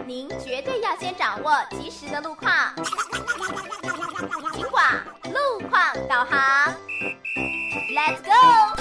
您绝对要先掌握及时的路况。警广路况导航 ，Let's go！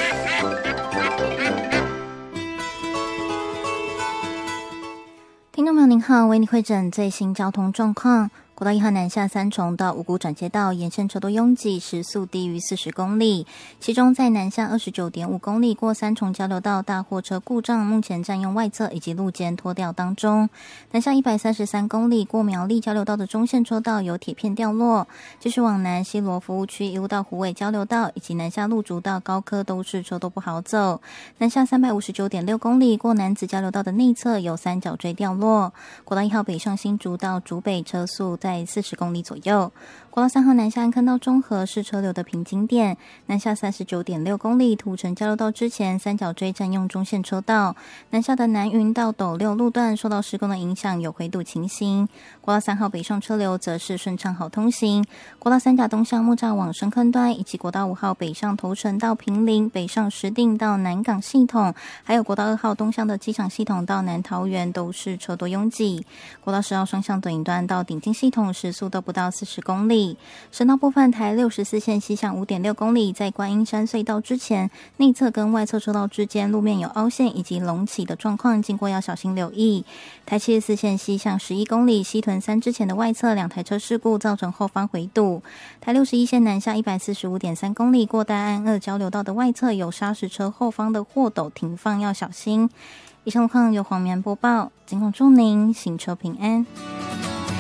听众朋友您好，为您汇诊最新交通状况。国道1号南下三重到五股转接道沿线车多拥挤，时速低于40公里。其中在南下29.5公里过三重交流道大货车故障，目前占用外侧以及路肩拖吊当中。南下133公里过苗栗交流道的中线车道有铁片掉落。继续往南西螺服务区一路到虎尾交流道以及南下路竹到高科都是车都不好走。南下359.6公里过南子交流道的内侧有三角锥掉落。国道1号北上新竹到竹北车速在40公里左右。国道3号南下安坑到中和是车流的瓶颈点，南下39.6公里土城交流道之前三角锥占用中线车道，南下的南云到斗六路段受到施工的影响有回堵情形。国道3号北上车流则是顺畅好通行。国道3甲东向木栅往深坑端以及国道5号北上头城到坪林，北上石碇到南港系统，还有国道2号东向的机场系统到南桃园都是车多拥挤。国道10号双向短端到顶金系统时速都不到40公里。省道部分台64线西向 5.6 公里，在观音山隧道之前，内侧跟外侧车道之间路面有凹陷以及隆起的状况，经过要小心留意。台74线西向11公里，西屯山之前的外侧两台车事故造成后方回堵。台61线南下 145.3 公里，过大安2交流道的外侧有砂石车后方的货斗停放要小心。以上路况由黄棉播报，警广祝您行车平安。